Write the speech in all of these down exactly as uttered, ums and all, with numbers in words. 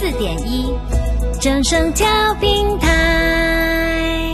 四点一，正声调频台。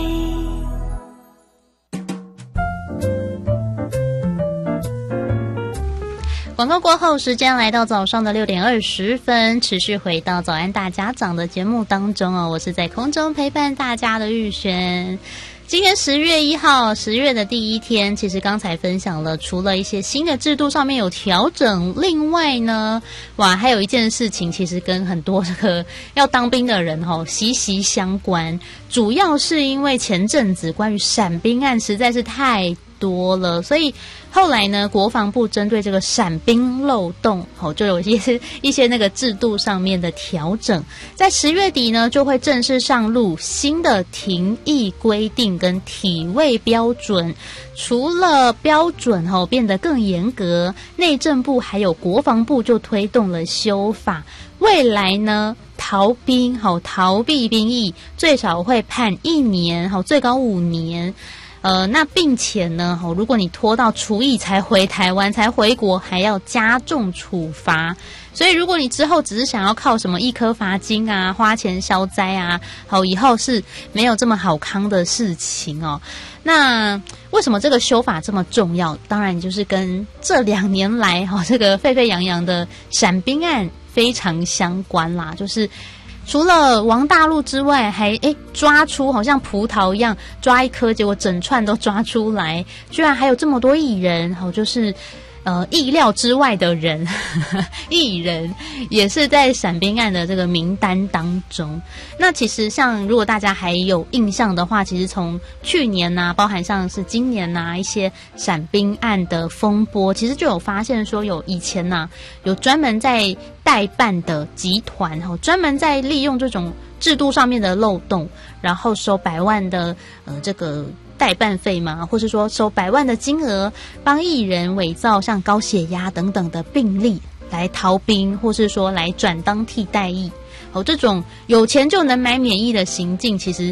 广告过后，时间来到早上的六点二十分，持续回到早安大家长的节目当中哦，我是在空中陪伴大家的玉璇。今天十月一号，十月的第一天，其实刚才分享了，除了一些新的制度上面有调整，另外呢，哇，还有一件事情，其实跟很多这个要当兵的人哈息息相关，主要是因为前阵子关于闪兵案实在是太多了，所以后来呢，国防部针对这个闪兵漏洞，好，就有一些一些那个制度上面的调整，在十月底呢，就会正式上路新的庭役规定跟体位标准。除了标准吼变得更严格，内政部还有国防部就推动了修法，未来呢，逃兵吼逃避兵役最少会判一年，吼最高五年。呃，那并且呢，哦，如果你拖到除役才回台湾，才回国，还要加重处罚。所以，如果你之后只是想要靠什么一颗罚金啊、花钱消灾啊，好，以后是没有这么好康的事情哦。那为什么这个修法这么重要？当然就是跟这两年来哈、哦、这个沸沸扬扬的闪兵案非常相关啦，就是。除了王大陆之外，还诶抓出好像葡萄一样抓一颗，结果整串都抓出来，居然还有这么多艺人，好就是呃意料之外的人，艺人也是在闪兵案的这个名单当中。那其实像如果大家还有印象的话，其实从去年呐、啊，包含像是今年呐、啊、一些闪兵案的风波，其实就有发现说有以前呐、啊、有专门在代办的集团，专门在利用这种制度上面的漏洞，然后收百万的呃这个代办费嘛，或是说收百万的金额，帮艺人伪造像高血压等等的病例来逃兵，或是说来转当替代役。哦，这种有钱就能买免疫的行径，其实